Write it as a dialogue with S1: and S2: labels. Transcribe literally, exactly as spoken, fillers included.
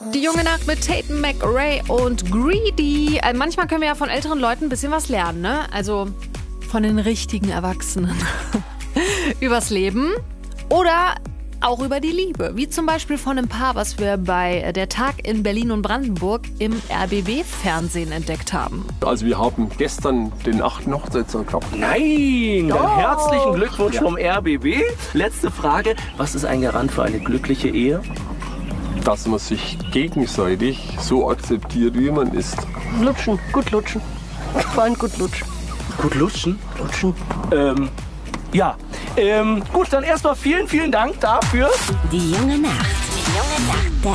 S1: Die junge Nacht mit Tate McRae und Greedy. Äh, manchmal können wir ja von älteren Leuten ein bisschen was lernen, ne? Also von den richtigen Erwachsenen. Übers Leben oder auch über die Liebe. Wie zum Beispiel von einem Paar, was wir bei Der Tag in Berlin und Brandenburg im R B B-Fernsehen entdeckt haben.
S2: Also wir haben gestern den achten Hochzeitstag gehabt.
S3: Nein! Dann
S2: Oh.
S3: herzlichen Glückwunsch
S2: Ja.
S3: vom R B B. Letzte Frage. Was ist ein Garant für eine glückliche Ehe?
S2: Dass man sich gegenseitig so akzeptiert, wie man ist.
S4: Lutschen, gut lutschen. Vor allem gut lutschen.
S3: Gut lutschen?
S4: Lutschen.
S3: Ähm, ja. Ähm, gut, dann erstmal vielen, vielen Dank dafür.
S5: Die junge Nacht. Die junge Nacht. Der